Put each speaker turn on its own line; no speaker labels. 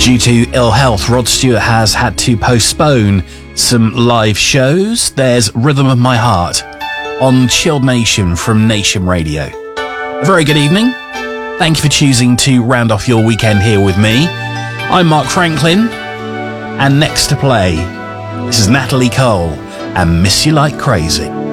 Due to ill health, Rod Stewart has had to postpone some live shows. There's Rhythm of My Heart on Chilled Nation from Nation Radio. A very good evening. Thank you for choosing to round off your weekend here with me. I'm Mark Franklin, and next to play, this is Natalie Cole and Miss You Like Crazy.